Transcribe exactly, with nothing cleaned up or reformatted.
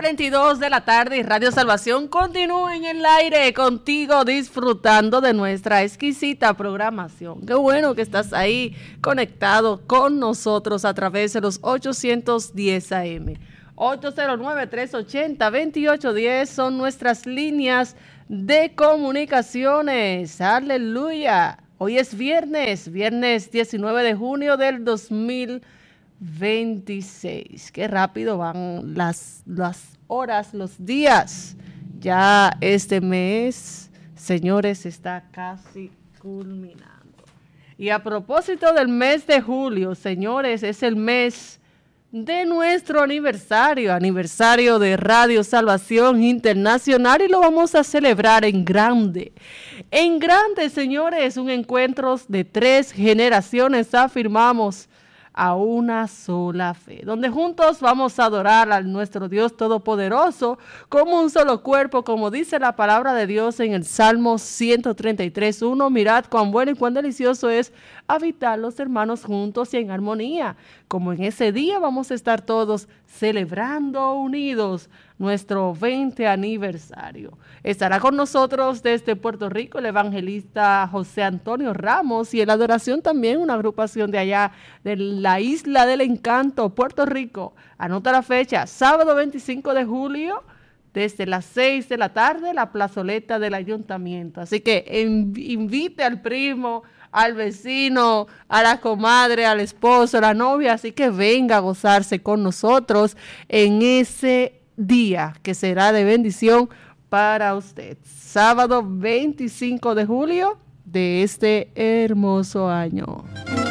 cuarenta y dos de la tarde y Radio Salvación continúa en el aire contigo disfrutando de nuestra exquisita programación. Qué bueno que estás ahí conectado con nosotros a través de los ochocientos diez A M. ocho cero nueve, tres ocho cero, dos ocho uno cero son nuestras líneas de comunicaciones. Aleluya. Hoy es viernes, viernes diecinueve de junio del dos mil veintiséis. Qué rápido van las, las horas, los días. Ya este mes, señores, está casi culminando. Y a propósito del mes de julio, señores, es el mes de nuestro aniversario, aniversario de Radio Salvación Internacional, y lo vamos a celebrar en grande. En grande, señores, un encuentro de tres generaciones, afirmamos, a una sola fe, donde juntos vamos a adorar a nuestro Dios Todopoderoso como un solo cuerpo, como dice la palabra de Dios en el Salmo ciento treinta y tres, uno. Mirad cuán bueno y cuán delicioso es habitar los hermanos juntos y en armonía. Como en ese día vamos a estar todos celebrando unidos nuestro veinte aniversario. Estará con nosotros desde Puerto Rico el evangelista José Antonio Ramos, y en la adoración también una agrupación de allá de la Isla del Encanto, Puerto Rico. Anota la fecha, sábado veinticinco de julio, desde las seis de la tarde, la plazoleta del ayuntamiento. Así que en, invite al primo, al vecino, a la comadre, al esposo, a la novia, así que venga a gozarse con nosotros en ese día que será de bendición para usted. Sábado veinticinco de julio de este hermoso año.